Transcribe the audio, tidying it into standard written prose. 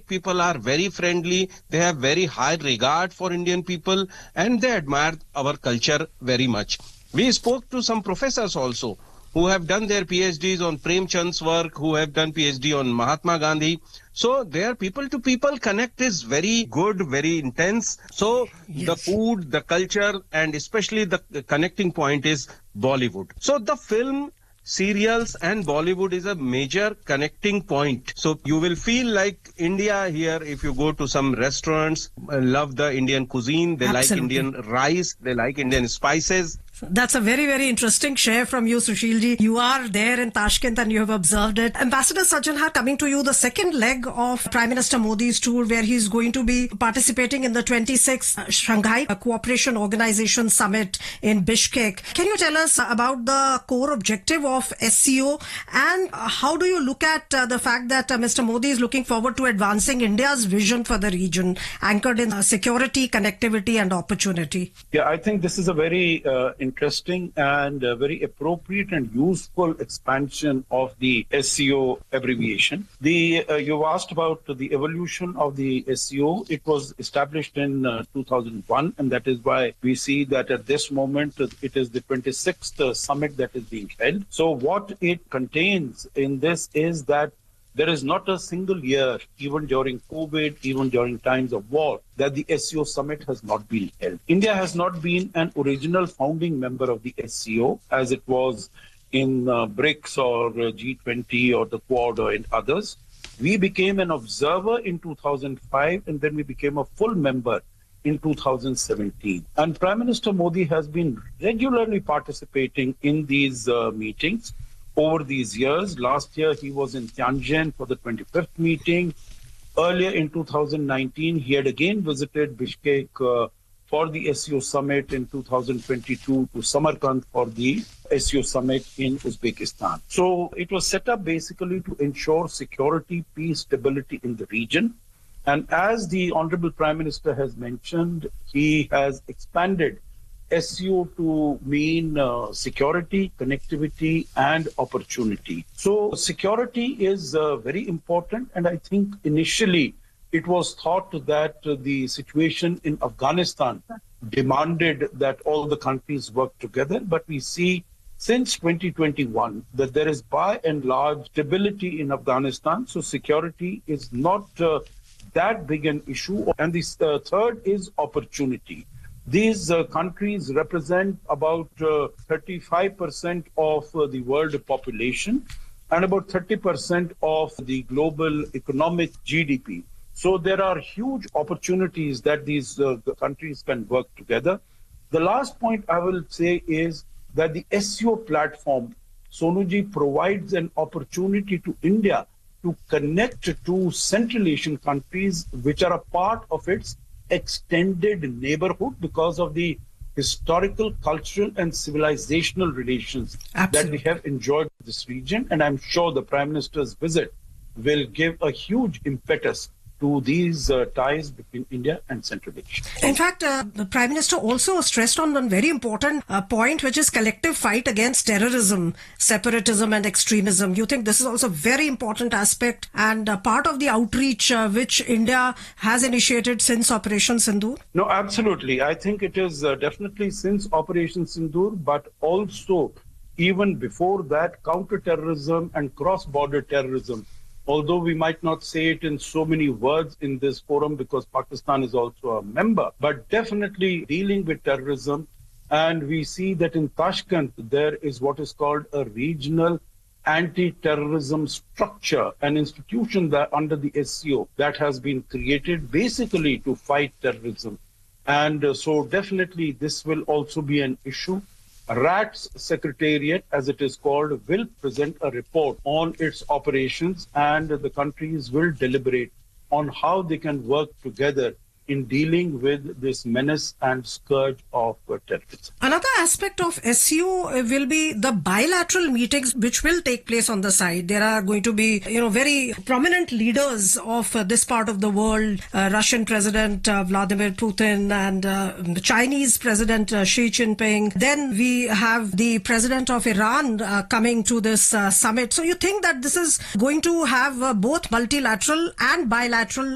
people are very friendly. They have very high regard for Indian people and they admire our culture very much. We spoke to some professors also who have done their PhDs on Premchand's work, who have done PhD on Mahatma Gandhi. So their people-to-people connect is very good, very intense. So the food, the culture, and especially the connecting point is Bollywood. So the film, serials and Bollywood is a major connecting point. So you will feel like India here if you go to some restaurants, love the Indian cuisine, they like Indian rice, they like Indian spices. That's a very, very interesting share from you, Sushilji. You are there in Tashkent and you have observed it. Ambassador Sajjanhar, coming to you, the second leg of Prime Minister Modi's tour where he's going to be participating in the 26th Shanghai Cooperation Organization Summit in Bishkek. Can you tell us about the core objective of SCO and how do you look at the fact that Mr. Modi is looking forward to advancing India's vision for the region anchored in security, connectivity and opportunity? Yeah, I think this is a very interesting and very appropriate and useful expansion of the SCO abbreviation. You asked about the evolution of the SCO. It was established in 2001, and that is why we see that at this moment it is the 26th summit that is being held. So what it contains in this is that there is not a single year, even during COVID, even during times of war, that the SCO summit has not been held. India has not been an original founding member of the SCO as it was in BRICS or G20 or the Quad or in others. We became an observer in 2005 and then we became a full member in 2017. And Prime Minister Modi has been regularly participating in these meetings over these years. Last year, he was in Tianjin for the 25th meeting. Earlier in 2019, he had again visited Bishkek for the SCO summit in 2022 to Samarkand for the SCO summit in Uzbekistan. So it was set up basically to ensure security, peace, stability in the region. And as the Honorable Prime Minister has mentioned, he has expanded SCO to mean security, connectivity, and opportunity. So security is very important, and I think initially it was thought that the situation in Afghanistan demanded that all the countries work together, but we see since 2021 that there is by and large stability in Afghanistan, so security is not that big an issue. And the third is opportunity. These countries represent about 35% of the world population and about 30% of the global economic GDP. So there are huge opportunities that these countries can work together. The last point I will say is that the SCO platform, Sonuji, provides an opportunity to India to connect to Central Asian countries which are a part of its extended neighborhood because of the historical, cultural and civilizational relations that we have enjoyed in this region. And I'm sure the Prime Minister's visit will give a huge impetus to these ties between India and Central Asia. In fact, the Prime Minister also stressed on one very important point, which is collective fight against terrorism, separatism and extremism. You think this is also a very important aspect and part of the outreach which India has initiated since Operation Sindoor? No, absolutely. I think it is definitely since Operation Sindoor, but also even before that, counter-terrorism and cross-border terrorism. Although we might not say it in so many words in this forum because Pakistan is also a member, but definitely dealing with terrorism. And we see that in Tashkent, there is what is called a regional anti-terrorism structure, an institution that under the SCO that has been created basically to fight terrorism. And so definitely this will also be an issue. RATS Secretariat, as it is called, will present a report on its operations and the countries will deliberate on how they can work together in dealing with this menace and scourge of terrorism. Another aspect of SCO will be the bilateral meetings which will take place on the side. There are going to be, very prominent leaders of this part of the world, Russian President Vladimir Putin and the Chinese President Xi Jinping. Then we have the President of Iran coming to this summit. So you think that this is going to have both multilateral and bilateral